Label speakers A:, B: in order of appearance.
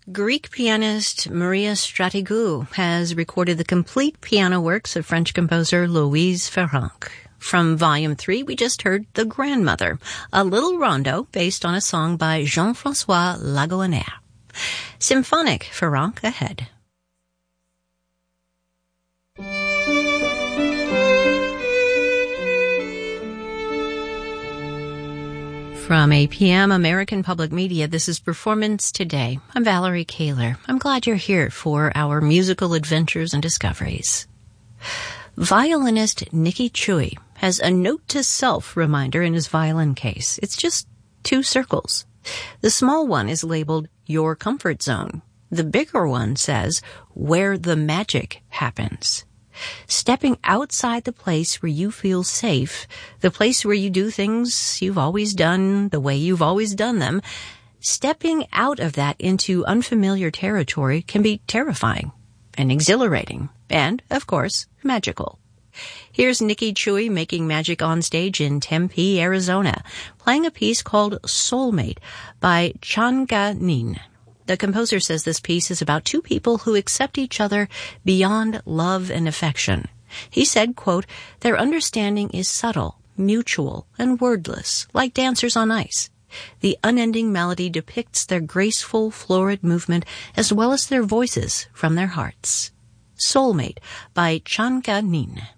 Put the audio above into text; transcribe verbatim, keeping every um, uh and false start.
A: Greek pianist Maria Stratigou has recorded the complete piano works of French composer Louise Ferranc. From Volume three, we just heard The Grandmother, a little rondo based on a song by Jean-François Lagohonnet. Symphonic Ferranc ahead. From A P M American Public Media, this is Performance Today. I'm Valerie Kaler. I'm glad you're here for our musical adventures and discoveries. Violinist Nicky Choi has a note-to-self reminder in his violin case. It's just two circles. The small one is labeled Your Comfort Zone. The bigger one says Where the Magic Happens. Stepping outside the place where you feel safe, the place where you do things you've always done the way you've always done them, stepping out of that into unfamiliar territory can be terrifying and exhilarating and, of course, magical. Here's Nicky Choi making magic on stage in Tempe, Arizona, playing a piece called Soulmate by Chan Ga Nin. The composer says this piece is about two people who accept each other beyond love and affection. He said, quote, their understanding is subtle, mutual, and wordless, like dancers on ice. The unending melody depicts their graceful, florid movement as well as their voices from their hearts. Soulmate by Chan Ga Nin.